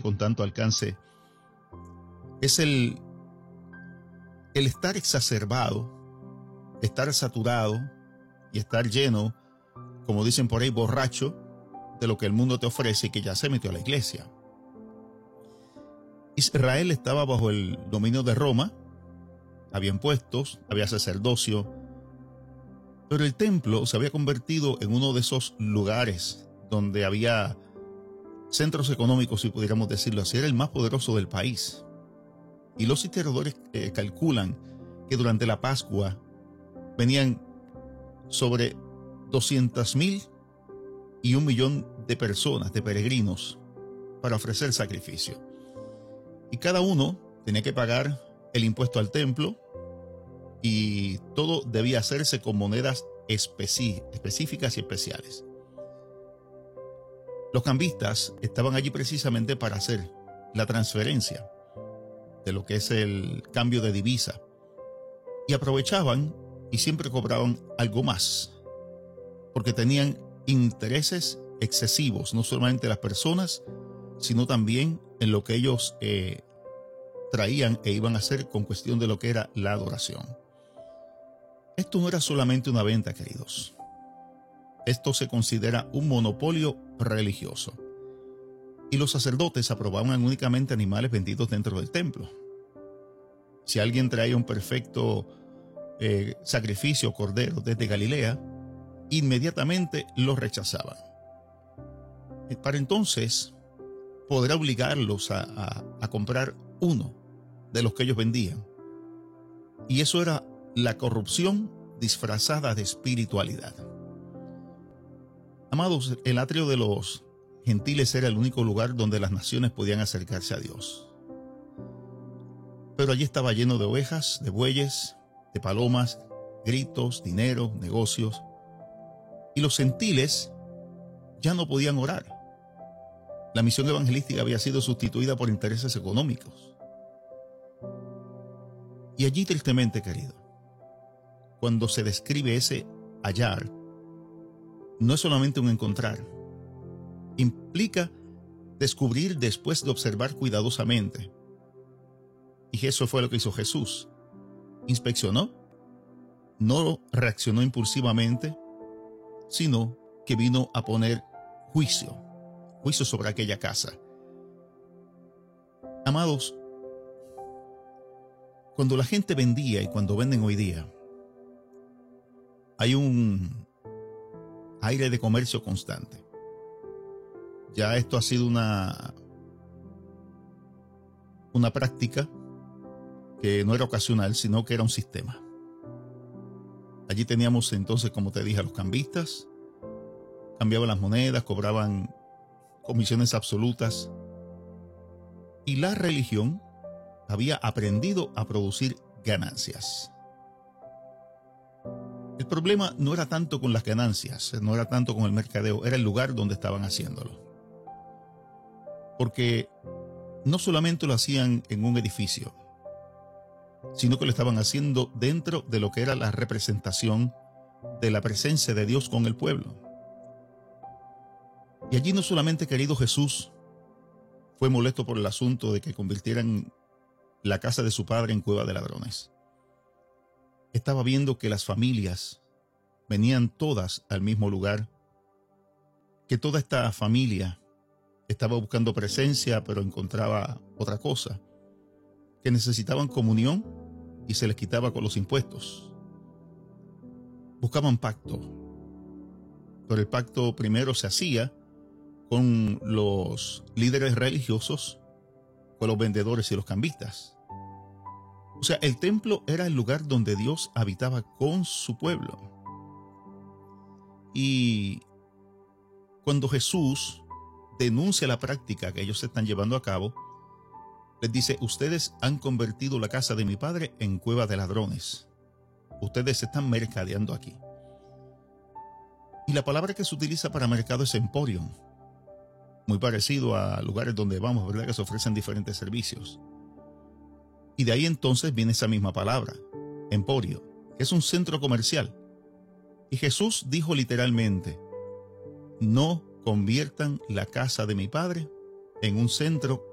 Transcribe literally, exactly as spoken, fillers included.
con tanto alcance, es el, el estar exacerbado, estar saturado y estar lleno, como dicen por ahí, borracho de lo que el mundo te ofrece y que ya se metió a la iglesia. Israel estaba bajo el dominio de Roma, había impuestos, había sacerdocio, pero el templo se había convertido en uno de esos lugares donde había centros económicos, si pudiéramos decirlo así, era el más poderoso del país. Y los historiadores eh, calculan que durante la Pascua venían sobre doscientas mil y un millón de personas, de peregrinos, para ofrecer sacrificio. Y cada uno tenía que pagar el impuesto al templo y todo debía hacerse con monedas especi- específicas y especiales. Los cambistas estaban allí precisamente para hacer la transferencia de lo que es el cambio de divisa y aprovechaban y siempre cobraban algo más porque tenían intereses excesivos, no solamente las personas, sino también en lo que ellos eh, traían e iban a hacer con cuestión de lo que era la adoración. Esto no era solamente una venta, queridos. Esto se considera un monopolio religioso. Y los sacerdotes aprobaban únicamente animales vendidos dentro del templo. Si alguien traía un perfecto eh, sacrificio cordero desde Galilea, inmediatamente lo rechazaban. Para entonces poder obligarlos a, a, a comprar uno de los que ellos vendían. Y eso era la corrupción disfrazada de espiritualidad. Amados, el atrio de los gentiles era el único lugar donde las naciones podían acercarse a Dios. Pero allí estaba lleno de ovejas, de bueyes, de palomas, gritos, dinero, negocios. Y los gentiles ya no podían orar. La misión evangelística había sido sustituida por intereses económicos. Y allí, tristemente, querido, cuando se describe ese hallar, no es solamente un encontrar, implica descubrir después de observar cuidadosamente. Y eso fue lo que hizo Jesús. Inspeccionó, no reaccionó impulsivamente, sino que vino a poner juicio, juicio sobre aquella casa. Amados, cuando la gente vendía y cuando venden hoy día, hay un aire de comercio constante. Ya esto ha sido una, una práctica que no era ocasional, sino que era un sistema. Allí teníamos entonces, como te dije, a los cambistas, cambiaban las monedas, cobraban comisiones absolutas. Y la religión había aprendido a producir ganancias. El problema no era tanto con las ganancias, no era tanto con el mercadeo, era el lugar donde estaban haciéndolo. Porque no solamente lo hacían en un edificio, sino que lo estaban haciendo dentro de lo que era la representación de la presencia de Dios con el pueblo. Y allí no solamente, querido, Jesús fue molesto por el asunto de que convirtieran la casa de su padre en cueva de ladrones. Estaba viendo que las familias venían todas al mismo lugar, que toda esta familia estaba buscando presencia, pero encontraba otra cosa, que necesitaban comunión y se les quitaba con los impuestos. Buscaban pacto, pero el pacto primero se hacía con los líderes religiosos, con los vendedores y los cambistas. O sea, el templo era el lugar donde Dios habitaba con su pueblo. Y cuando Jesús denuncia la práctica que ellos están llevando a cabo, les dice: ustedes han convertido la casa de mi padre en cueva de ladrones. Ustedes están mercadeando aquí. Y la palabra que se utiliza para mercado es emporium, muy parecido a lugares donde vamos, ¿verdad?, que se ofrecen diferentes servicios. Y de ahí entonces viene esa misma palabra, emporio, que es un centro comercial. Y Jesús dijo literalmente: no conviertan la casa de mi padre en un centro